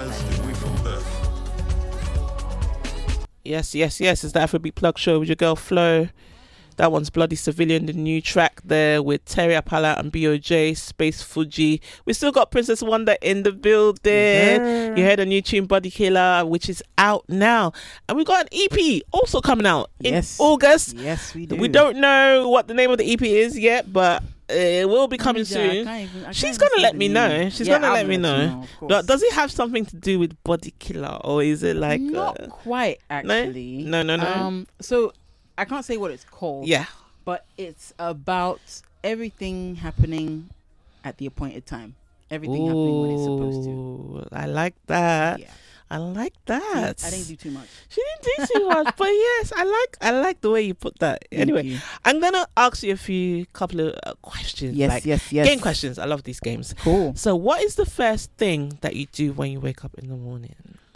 Yes. It's the Afrobeat Plug Show with your girl Flo. That one's Bloody Civilian, the new track there with Terry Apala and BOJ, Space Fuji. We still got Princess Wonder in the building. Yeah. You heard a new tune, Body Killer, which is out now. And we got an EP also coming out in August. Yes, we do. We don't know what the name of the EP is yet, but it will be coming soon. She's going to let me know. She's going to let me know. But does it have something to do with Body Killer, or is it like... Not quite, actually. No. So... I can't say what it's called. Yeah. But it's about everything happening at the appointed time. Everything happening when it's supposed to. I like that. Yeah. I like that. I didn't do too much. She didn't do too much, but yes, I like the way you put that. Anyway, I'm gonna ask you couple of questions. Yes. Game questions. I love these games. Cool. So, what is the first thing that you do when you wake up in the morning?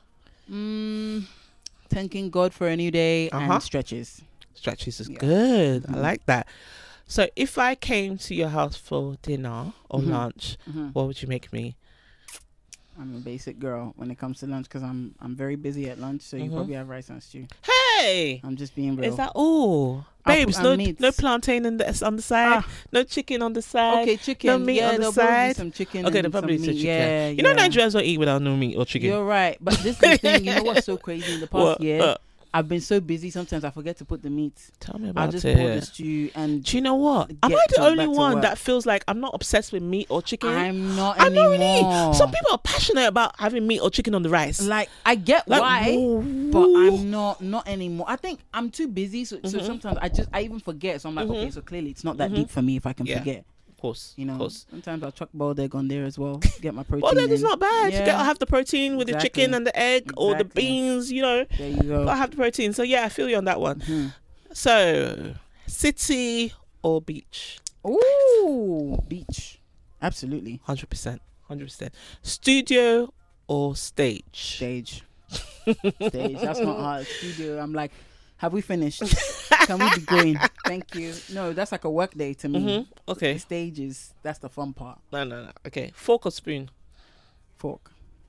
Thanking God for a new day and stretches. Stretches is good. I like that. So if I came to your house for dinner or lunch, what would you make me? I'm a basic girl when it comes to lunch because I'm very busy at lunch. So you probably have rice and stew. Hey, I'm just being real. Is that all, babes? No plantain on the side. No chicken on the side. Okay, chicken. No meat on the side. Some chicken. Okay, there'll probably be some chicken. Yeah, you know Nigerians don't eat without no meat or chicken. You're right, but this is the thing. You know what's so crazy in the past year? I've been so busy. Sometimes I forget to put the meat. Tell me about it. I just pour the stew and. Do you know what? Am I the only one that feels like I'm not obsessed with meat or chicken? I'm not anymore. Really. Some people are passionate about having meat or chicken on the rice. Like I get why, but I'm not anymore. I think I'm too busy, so sometimes I even forget. So I'm like, okay, so clearly it's not that deep for me if I can forget. Course, you know, sometimes I'll chuck boiled egg on there as well. Get my protein. Boiled egg is not bad. You gotta have the protein with the chicken and the egg or the beans. You know, there you go. Gotta have the protein. So yeah, I feel you on that one. So, city or beach? Ooh, beach. Absolutely. 100%. Studio or stage? Stage. That's not hard. Studio. I'm like, have we finished? Can we be going? Thank you. No, that's like a work day to me. Okay. The stages, that's the fun part. No. Okay. Fork or spoon? Fork.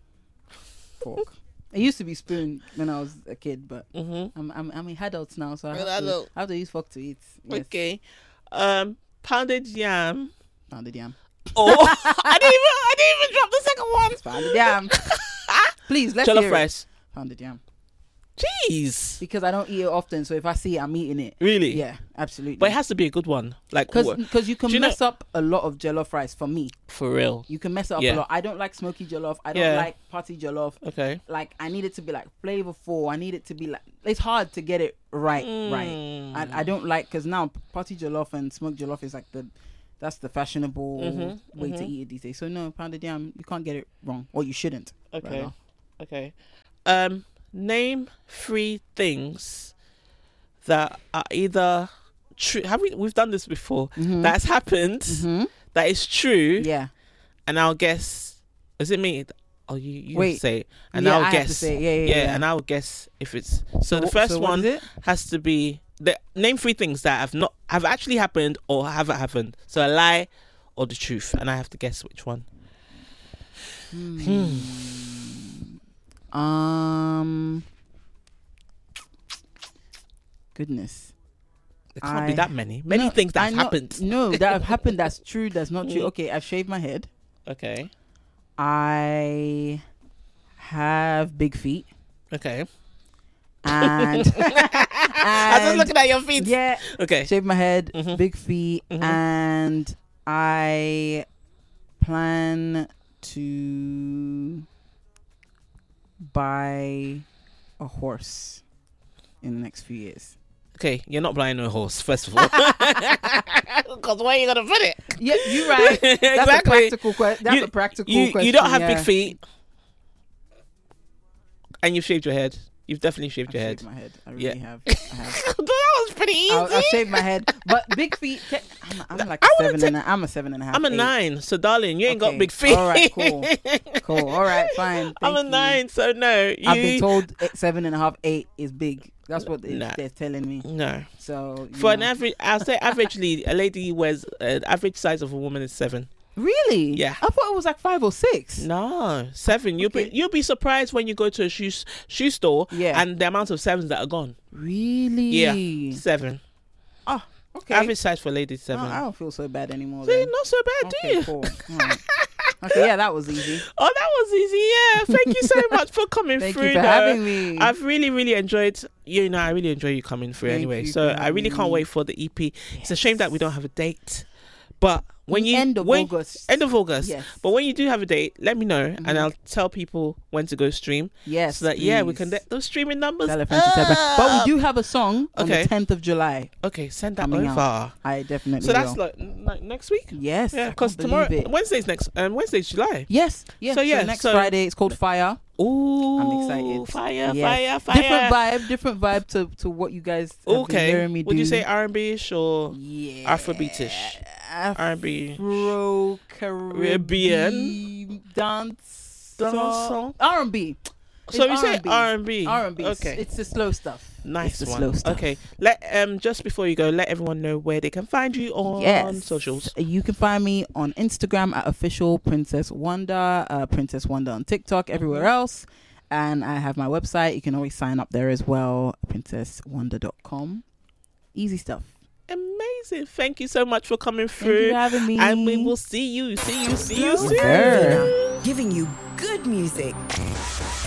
It used to be spoon when I was a kid, but I'm in adults now, so I have to use fork to eat. Yes. Okay. Pounded yam. Oh, I didn't even drop the second one. It's pounded yam. Please, let's Jollof hear rice. Pounded yam. Jeez. Because I don't eat it often, so if I see it, I'm eating it. Really? Yeah, absolutely. But it has to be a good one, like because you can mess up a lot of jollof rice. For me, for real, you can mess it up a lot. I don't like smoky jollof. I don't like party jollof. Okay. Like I need it to be like flavorful. I need it to be like it's hard to get it right. I don't like because now party jollof and smoked jollof is like that's the fashionable way to eat it these days. So no, pounded yam, you can't get it wrong, or you shouldn't. Okay. Okay. Name 3 things that are either true. We've done this before. That's happened. That is true. Yeah. And I'll guess. Is it me? Oh, you Wait. say it. And I'll guess. Have to say, yeah. And I'll guess if it's. So the first one has to be name 3 things that have actually happened or haven't happened. So a lie or the truth, and I have to guess which one. Goodness. There can't be that many. Many things that have happened. No, that have happened. That's true. That's not true. Okay, I've shaved my head. Okay. I have big feet. Okay. And I was looking at your feet. Yeah. Okay. Shaved my head, big feet, and I plan to buy a horse in the next few years. Okay, you're not buying a horse, first of all. Because where are you going to put it? Yeah, you're right. That's exactly. A practical question. That's a practical question. You don't have big feet. And you've shaved your head. You've definitely shaved your head. My head. I really have. I have. That was pretty easy. I've shaved my head. But big feet, I'm like I'm a 7.5. I'm a 8. 9. So, darling, you ain't got big feet. All right, cool. All right, fine. I'm a 9, so no. I've been told 7.5, 8 is big. That's what they're telling me. No. So for an average, I'll say averagely, a lady wears an average size of a woman is 7. Really? Yeah. I thought it was like 5 or 6. No, 7. Okay. You'll be surprised when you go to a shoe store Yeah. and the amount of 7s that are gone. Really? Yeah, 7. Oh, okay. Average size for ladies, 7. I don't feel so bad anymore. See, Then. not so bad, do Okay, you? cool. Alright. Okay, yeah, that was easy. Oh, that was easy. Yeah, thank you so much for coming Thank through. you for though. having me. I've really enjoyed you know. I really enjoy you coming through. Thank Anyway, you so for I really having can't me. wait for the EP. It's a shame that we don't have a date, but when you End of when- August. end of August. Yes. But when you do have a date, let me know and I'll tell people when to go stream. Yes. So that we please. can get those streaming numbers. Tell a friend to tell a friend. But we do have a song on Okay. the 10th of July. Okay, send that coming over. out. I definitely So that's will. like next week. Yes. Yeah, I because can't tomorrow believe it. Wednesday's July. Yes. Yeah. So, yeah, next so- Friday it's called Fire. Ooh, I'm excited. Fire, Yes. fire. Different vibe to what you guys have been Okay. hearing me do. Would you say R&B-ish or yeah. Afrobeatish? R&B. Afro Caribbean dance song? R&B. So It's you say R&B. R&B. R&B. Okay. It's the slow stuff. Nice It's the one. slow stuff. Okay. Let just before you go, let everyone know where they can find you on socials. You can find me on Instagram at official Princess Wonder, Princess Wonder on TikTok, everywhere else. And I have my website. You can always sign up there as well, princesswonder.com. Easy stuff. Amazing. Thank you so much for coming Thank you through. for having me. And we will see you soon. Sure. Giving you good music.